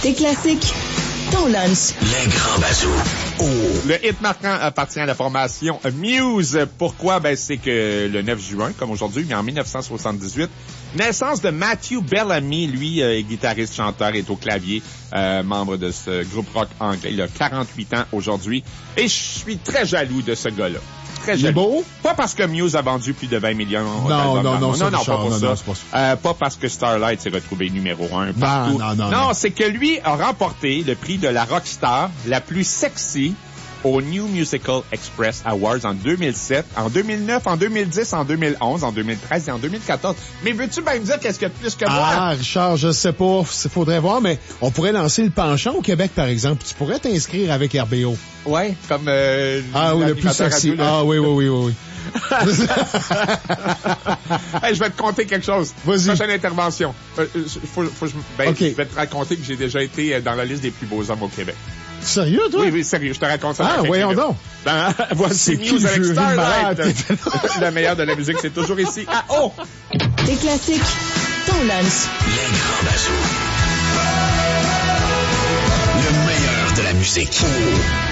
Tes classiques, ton lunch. Les grands bazous. Oh. Le hit marquant appartient à la formation Muse. Pourquoi? Ben, c'est que le 9 juin, comme aujourd'hui, mais en 1978, naissance de Matthew Bellamy, lui, guitariste, chanteur, est au clavier, membre de ce groupe rock anglais. Il a 48 ans aujourd'hui. Et je suis très jaloux de ce gars-là. Très jaloux. Il est beau? Pas parce que Muse a vendu plus de 20 millions Non, pas pour ça. Non, pas parce que Starlight s'est retrouvé numéro 1 partout. Non, c'est que lui a remporté le prix de la rockstar la plus sexy au New Musical Express Awards en 2007, en 2009, en 2010, en 2011, en 2013 et en 2014. Mais veux-tu bien me dire qu'est-ce qu'il y a de plus que moi? Ah, Richard, je sais pas. Faudrait voir, mais on pourrait lancer le penchant au Québec, par exemple. Tu pourrais t'inscrire avec RBO. Ouais, comme oui, le plus sexy. Oui. Hey, je vais te conter quelque chose. Vas-y. Prochaine intervention. OK. Je vais te raconter que j'ai déjà été dans la liste des plus beaux hommes au Québec. Sérieux, toi? Oui, sérieux, je te raconte ça. Ah, voyons donc. Voici Muse avec Starlight. La meilleure de la musique, c'est toujours ici. Ah, oh! Tes classiques, ton lunch. Les grands bazous. Le meilleur de la musique. Oh.